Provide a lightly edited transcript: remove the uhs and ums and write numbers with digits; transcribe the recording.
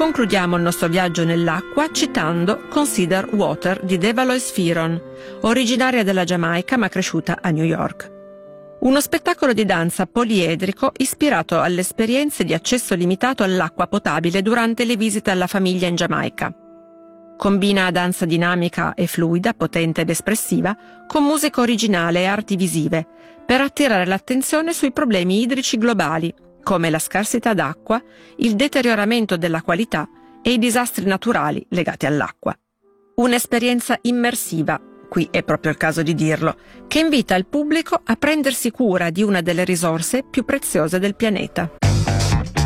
Concludiamo il nostro viaggio nell'acqua citando Consider Water di Devalois Firon, originaria della Giamaica ma cresciuta a New York. Uno spettacolo di danza poliedrico ispirato alle esperienze di accesso limitato all'acqua potabile durante le visite alla famiglia in Giamaica. Combina danza dinamica e fluida, potente ed espressiva, con musica originale e arti visive, per attirare l'attenzione sui problemi idrici globali, come la scarsità d'acqua, il deterioramento della qualità e i disastri naturali legati all'acqua. Un'esperienza immersiva, qui è proprio il caso di dirlo, che invita il pubblico a prendersi cura di una delle risorse più preziose del pianeta.